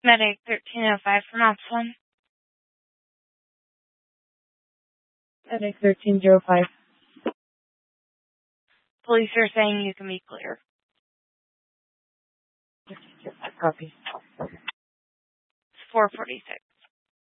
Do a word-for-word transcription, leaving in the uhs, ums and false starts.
Medic thirteen oh five from Ops one. Medic thirteen oh five. Police are saying you can be clear. Copy. It's four forty-six.